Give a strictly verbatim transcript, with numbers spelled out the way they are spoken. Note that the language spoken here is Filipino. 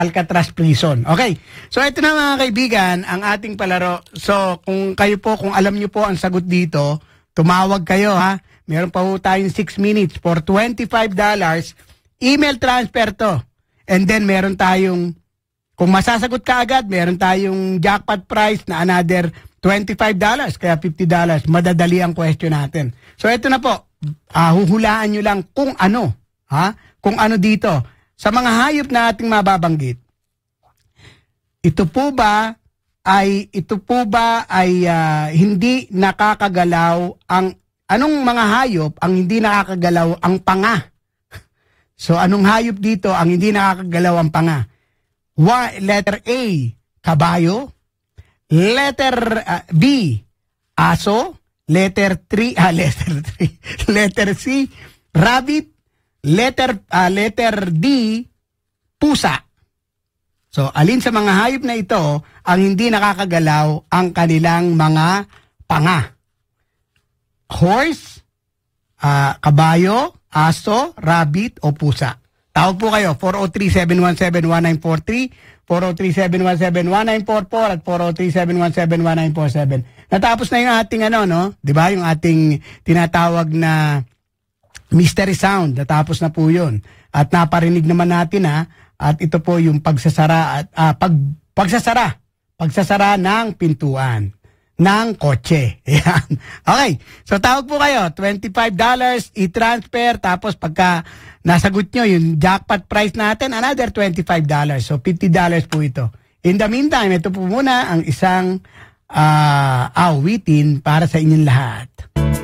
Alcatraz Prison. Okay. So ito na mga kaibigan, ang ating palaro. So kung kayo po, kung alam nyo po ang sagot dito, tumawag kayo ha. Meron pa po tayong six minutes for twenty-five dollars. Email transfer to. And then meron tayong, kung masasagot ka agad, meron tayong jackpot prize na another twenty-five dollars, kaya fifty dollars. Madadali ang question natin. So ito na po, uh, huhulaan nyo lang kung ano, ha? Kung ano dito. Sa mga hayop na ating mababanggit, ito po ba ay ito po ba ay uh, hindi nakakagalaw ang anong mga hayop ang hindi nakakagalaw ang panga? So anong hayop dito ang hindi nakakagalaw ang panga? Wa, letter A, kabayo. Letter uh, B, aso. Letter three, ah, letter three. Letter C, rabbit. Letter uh, letter D, pusa. So, alin sa mga hayop na ito ang hindi nakakagalaw ang kanilang mga panga? Horse, uh, kabayo, aso, rabbit, o pusa. Tawag po kayo, four oh three, seven one seven, one nine four three, four oh three, seven one seven, one nine four four at four oh three, seven one seven, one nine four seven. Natapos na yung ating ano, no? Di ba? Yung ating tinatawag na mystery sound. Natapos na po yun. At naparinig naman natin ha. At ito po yung pagsasara at uh, pag, pagsasara. Pagsasara ng pintuan ng kotse. Ayan. Okay. So tawag po kayo. twenty-five dollars i-transfer. Tapos pagka nasagot nyo yung jackpot price natin, another twenty-five dollars. So fifty dollars po ito. In the meantime, ito po muna ang isang uh, awitin para sa inyong lahat.